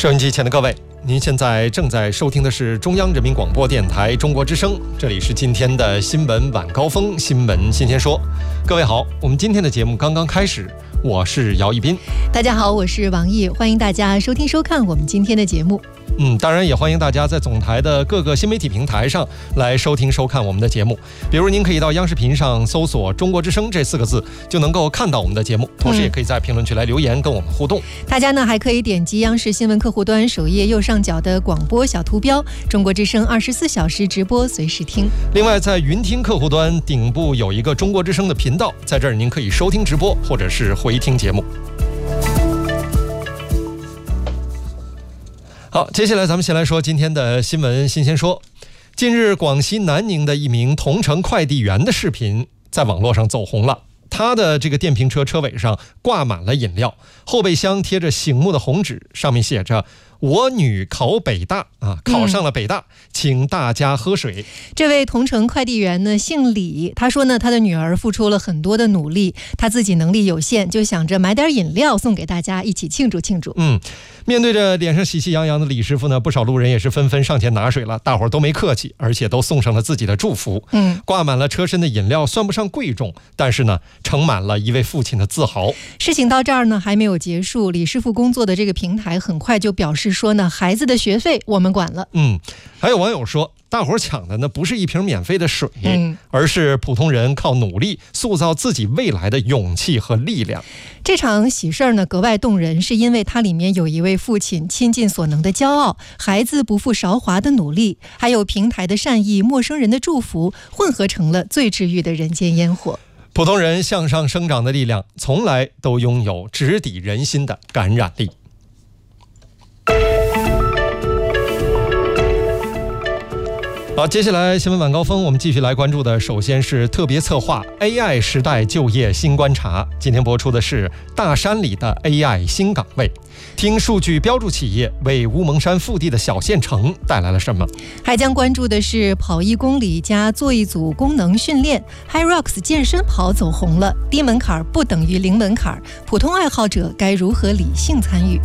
收音机前的各位，您现在正在收听的是中央人民广播电台中国之声，这里是今天的新闻晚高峰，新闻新鲜说。各位好，我们今天的节目刚刚开始，我是姚一斌。 大家好，我是王毅，欢迎大家收听收看我们今天的节目。 当然也欢迎大家在总台的各个新媒体平台上来收听收看我们的节目。比如您可以到央视频上搜索中国之声这4个字，就能够看到我们的节目，同时也可以在评论区来留言跟我们互动。 大家呢还可以点击央视新闻客户端首页右上角的广播小图标，中国之声24小时直播随时听。 另外在云听客户端顶部有一个中国之声的频道，在这儿您可以收听直播或者是回听节目。好，接下来咱们先来说今天的新闻新鲜说。近日，广西南宁的一名同城快递员的视频在网络上走红了。他的这个电瓶车车尾上挂满了饮料，后备箱贴着醒目的红纸，上面写着我女考北大考上了北大，请大家喝水。 这位同城快递员呢姓李，他说呢他的女儿付出了很多的努力，他自己能力有限，就想着买点饮料送给大家一起庆祝庆祝。 面对着脸上喜气洋洋的李师傅呢，不少路人也是纷纷上前拿水了，大伙儿都没客气，而且都送上了自己的祝福。挂满了车身的饮料算不上贵重，但是呢盛满了一位父亲的自豪。 事情到这儿呢还没有结束，李师傅工作的这个平台很快就表示说呢，孩子的学费我们管了。 还有网友说，大伙儿抢的呢不是一瓶免费的水，而是普通人靠努力塑造自己未来的勇气和力量。 这场喜事儿呢格外动人，是因为它里面有一位父亲倾尽所能的骄傲，孩子不负韶华的努力，还有平台的善意，陌生人的祝福，混合成了最治愈的人间烟火。 普通人向上生长的力量，从来都拥有直抵人心的感染力。好，接下来新闻晚高峰，我们继续来关注的，首先是特别策划 AI 时代就业新观察。今天播出的是大山里的 AI 新岗位，听数据标注企业为乌蒙山腹地的小县城带来了什么。 还将关注的是跑1公里加做一组功能训练， HYROX 健身跑走红了，低门槛不等于零门槛，普通爱好者该如何理性参与。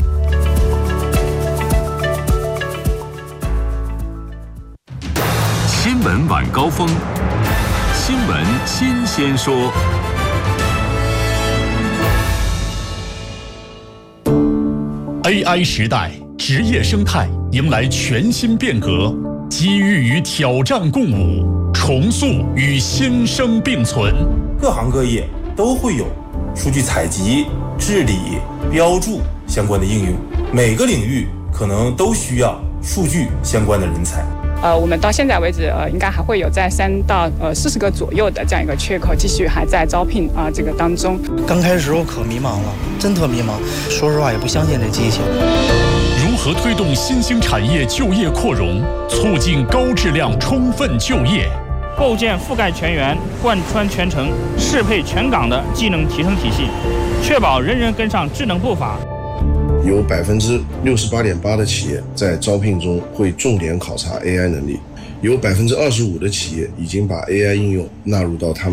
新闻晚高峰，新闻新鲜说。AI 时代，职业生态迎来全新变革，机遇与挑战共舞，重塑与新生并存。 各行各业都会有数据采集、治理、标注相关的应用，每个领域可能都需要数据相关的人才。 我们到现在为止，应该还会有在3到40个左右的这样一个缺口，继续还在招聘这个当中。 刚开始时候可迷茫了，真特迷茫，说实话也不相信这机器。 如何推动新兴产业就业扩容，促进高质量充分就业？ 构建覆盖全员、贯穿全程、适配全岗的技能提升体系，确保人人跟上智能步伐。 有68.8%的企业在招聘中会重点考察 AI 能力，有25%的企业已经把 AI 应用纳入到他们